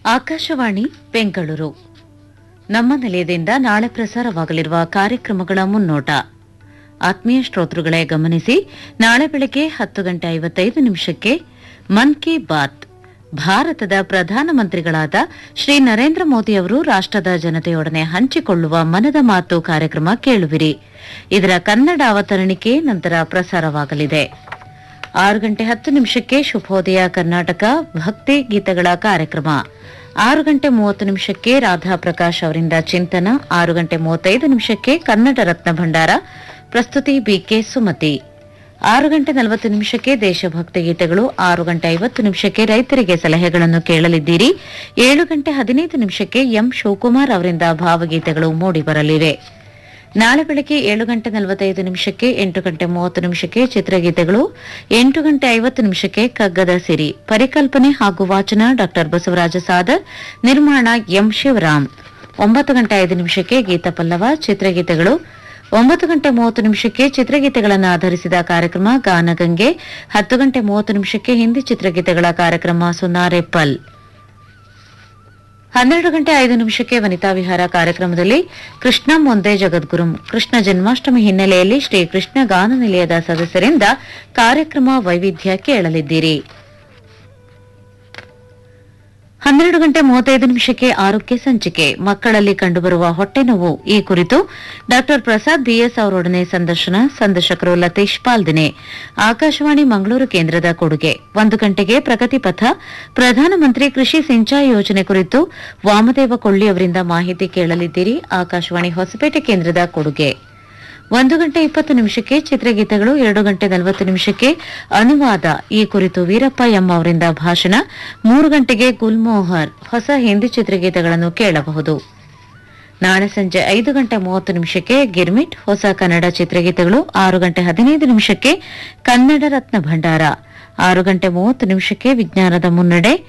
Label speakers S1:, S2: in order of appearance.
S1: ಆಕಾಶವಾಣಿ ಬೆಂಗಳೂರು. ನಮ್ಮ ನಿಲಯದಿಂದ ನಾಳೆ ಪ್ರಸಾರವಾಗಲಿರುವ ಕಾರ್ಯಕ್ರಮಗಳ ಮುನ್ನೋಟ. ಆತ್ಮೀಯ ಶ್ರೋತೃಗಳೇ ಗಮನಿಸಿ, ನಾಳೆ ಬೆಳಗ್ಗೆ 10:55 ಮನ್ ಕಿ ಬಾತ್ ಭಾರತದ ಪ್ರಧಾನಮಂತ್ರಿಗಳಾದ ಶ್ರೀ ನರೇಂದ್ರ ಮೋದಿ ಅವರು ರಾಷ್ಟದ ಜನತೆಯೊಡನೆ ಹಂಚಿಕೊಳ್ಳುವ ಮನದ ಮಾತು ಕಾರ್ಯಕ್ರಮ ಕೇಳುವಿರಿ. ಇದರ ಕನ್ನಡ ಅವತರಣಿಕೆ ನಂತರ ಪ್ರಸಾರವಾಗಲಿದೆ. 6:10 ಶುಭೋದಯ ಕರ್ನಾಟಕ ಭಕ್ತಿ ಗೀತೆಗಳ ಕಾರ್ಯಕ್ರಮ. 6:30 ರಾಧಾ ಪ್ರಕಾಶ್ ಅವರಿಂದ ಚಿಂತನ. 6:35 ಕನ್ನಡ ರತ್ನ ಭಂಡಾರ. ಪ್ರಸ್ತುತಿ ಬಿಕೆ ಸುಮತಿ. 6:40 ದೇಶಭಕ್ತಿ ಗೀತೆಗಳು. 6:50 ರೈತರಿಗೆ ಸಲಹೆಗಳನ್ನು ಕೇಳಲಿದ್ದೀರಿ. 7:15 ಎಂ ಶಿವಕುಮಾರ್ ಅವರಿಂದ ಭಾವಗೀತೆಗಳು ಮೂಡಿಬರಲಿವೆ. ನಾಳೆ ಬೆಳಗ್ಗೆ 7:45 8:30 ಚಿತ್ರಗೀತೆಗಳು. 8:50 ಕಗ್ಗದ ಸಿರಿ. ಪರಿಕಲ್ಪನೆ ಹಾಗೂ ವಾಚನ ಡಾ ಬಸವರಾಜ ಸಾದರ್. ನಿರ್ಮಾಣ ಎಂ ಶಿವರಾಮ್. 9:05 ಗೀತ ಪಲ್ಲವ ಚಿತ್ರಗೀತೆಗಳು. 9:30 ಚಿತ್ರಗೀತೆಗಳನ್ನು ಆಧರಿಸಿದ ಕಾರ್ಯಕ್ರಮ ಗಾನಗಂಗೆ. 10:30 ಹಿಂದಿ ಚಿತ್ರಗೀತೆಗಳ ಕಾರ್ಯಕ್ರಮ ಸುನಾರೆ ಪಲ್. 12:05 ವನಿತಾ ವಿಹಾರ ಕಾರ್ಯಕ್ರಮದಲ್ಲಿ ಕೃಷ್ಣ ಮೊಂದೆ ಜಗದ್ಗುರುಂ ಕೃಷ್ಣ ಜನ್ಮಾಷ್ಟಮಿ ಹಿನ್ನೆಲೆಯಲ್ಲಿ ಶ್ರೀ ಕೃಷ್ಣ ಗಾನ ನಿಲಯದ ಸದಸ್ಯರಿಂದ ಕಾರ್ಯಕ್ರಮ ವೈವಿಧ್ಯ ಕೇಳಲಿದ್ದೀರಿ. 12:35 ಆರೋಗ್ಯ ಸಂಚಿಕೆ. ಮಕ್ಕಳಲ್ಲಿ ಕಂಡುಬರುವ ಹೊಟ್ಟೆನೋವು ಈ ಕುರಿತು ಡಾ ಪ್ರಸಾದ್ ಬಿಎಸ್ ಅವರೊಡನೆ ಸಂದರ್ಶನ. ಸಂದರ್ಶಕರು ಲತೀಶ್ ಪಾಲ್ದಿನೆ. ಆಕಾಶವಾಣಿ ಮಂಗಳೂರು ಕೇಂದ್ರದ ಕೊಡುಗೆ. 1 ಗಂಟೆಗೆ ಪ್ರಗತಿ ಪಥ ಪ್ರಧಾನಮಂತ್ರಿ ಕೃಷಿ ಸಿಂಚಾಯಿ ಯೋಜನೆ ಕುರಿತು ವಾಮದೇವ ಕೊಳ್ಳಿ ಅವರಿಂದ ಮಾಹಿತಿ ಕೇಳಲಿದ್ದೀರಿ. ಆಕಾಶವಾಣಿ ಹೊಸಪೇಟೆ ಕೇಂದ್ರದ ಕೊಡುಗೆ. 1:20 ಚಿತ್ರಗೀತೆಗಳು. 2:40 ಅನುವಾದ ಈ ಕುರಿತು ವೀರಪ್ಪ ಎಂ ಅವರಿಂದ ಭಾಷಣ. 3 ಗಂಟೆಗೆ ಗುಲ್ಮೋಹರ್ ಹೊಸ ಹಿಂದಿ ಚಿತ್ರಗೀತೆಗಳನ್ನು ಕೇಳಬಹುದು. ನಾಳೆ ಸಂಜೆ 5:30 ಗಿರ್ಮಿಟ್ ಹೊಸ ಕನ್ನಡ ಚಿತ್ರಗೀತೆಗಳು. 6:15 ಕನ್ನಡ ರತ್ನ ಭಂಡಾರ. 6:30 ವಿಜ್ಞಾನದ ಮುನ್ನಡೆ.